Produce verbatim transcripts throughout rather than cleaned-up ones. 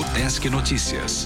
Desk Notícias.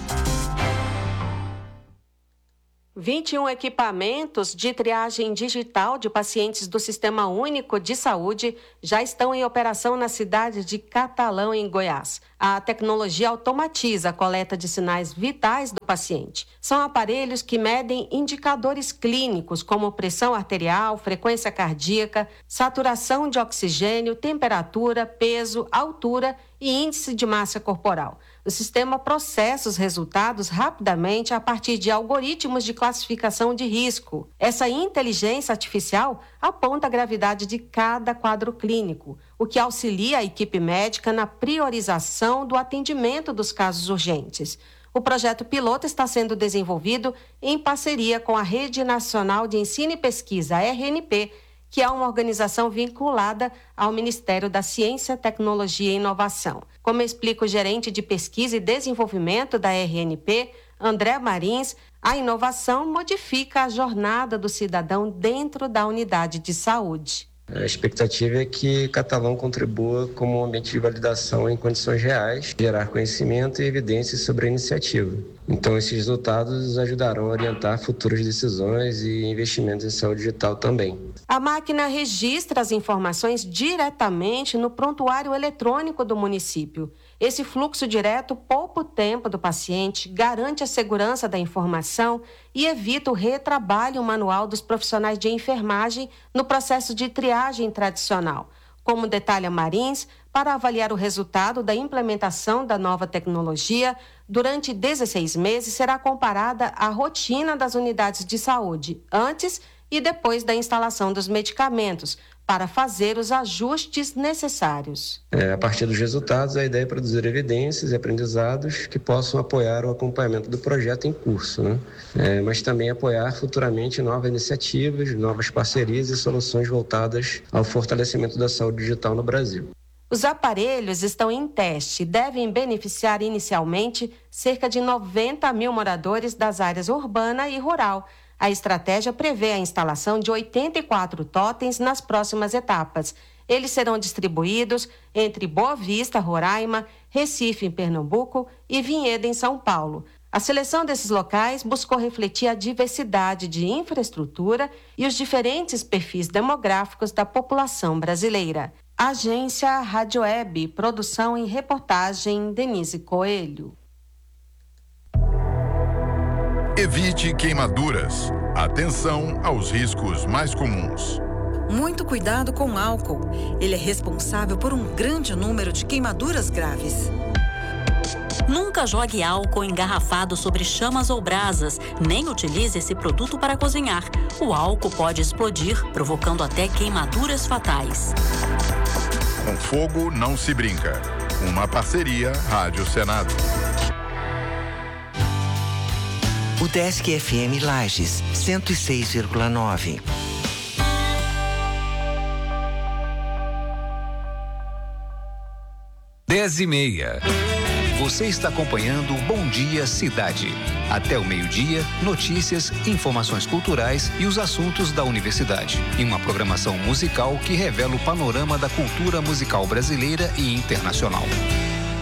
vinte e um equipamentos de triagem digital de pacientes do Sistema Único de Saúde já estão em operação na cidade de Catalão, em Goiás. A tecnologia automatiza a coleta de sinais vitais do paciente. São aparelhos que medem indicadores clínicos como pressão arterial, frequência cardíaca, saturação de oxigênio, temperatura, peso, altura e índice de massa corporal. O sistema processa os resultados rapidamente a partir de algoritmos de classificação de risco. Essa inteligência artificial aponta a gravidade de cada quadro clínico, o que auxilia a equipe médica na priorização do atendimento dos casos urgentes. O projeto piloto está sendo desenvolvido em parceria com a Rede Nacional de Ensino e Pesquisa, a R N P, que é uma organização vinculada ao Ministério da Ciência, Tecnologia e Inovação. Como explica o gerente de pesquisa e desenvolvimento da R N P, André Marins, a inovação modifica a jornada do cidadão dentro da unidade de saúde. A expectativa é que Catalão contribua como um ambiente de validação em condições reais, gerar conhecimento e evidências sobre a iniciativa. Então, esses resultados ajudarão a orientar futuras decisões e investimentos em saúde digital também. A máquina registra as informações diretamente no prontuário eletrônico do município. Esse fluxo direto poupa o tempo do paciente, garante a segurança da informação e evita o retrabalho manual dos profissionais de enfermagem no processo de triagem tradicional. Como detalha Marins, para avaliar o resultado da implementação da nova tecnologia, durante dezesseis meses será comparada a rotina das unidades de saúde, antes e depois da instalação dos medicamentos, para fazer os ajustes necessários. É, a partir dos resultados, a ideia é produzir evidências e aprendizados que possam apoiar o acompanhamento do projeto em curso, né? É, mas também apoiar futuramente novas iniciativas, novas parcerias e soluções voltadas ao fortalecimento da saúde digital no Brasil. Os aparelhos estão em teste e devem beneficiar inicialmente cerca de noventa mil moradores das áreas urbana e rural. A estratégia prevê a instalação de oitenta e quatro totens nas próximas etapas. Eles serão distribuídos entre Boa Vista, Roraima, Recife, em Pernambuco e Vinhedo, em São Paulo. A seleção desses locais buscou refletir a diversidade de infraestrutura e os diferentes perfis demográficos da população brasileira. Agência Rádio Web, produção e reportagem Denise Coelho. Evite queimaduras. Atenção aos riscos mais comuns. Muito cuidado com o álcool. Ele é responsável por um grande número de queimaduras graves. Nunca jogue álcool engarrafado sobre chamas ou brasas, nem utilize esse produto para cozinhar. O álcool pode explodir, provocando até queimaduras fatais. Com fogo não se brinca. Uma parceria Rádio Senado. O Desk F M Lages, cento e seis vírgula nove. Dez e meia. Você está acompanhando Bom Dia Cidade. Até o meio-dia, notícias, informações culturais e os assuntos da universidade. E uma programação musical que revela o panorama da cultura musical brasileira e internacional.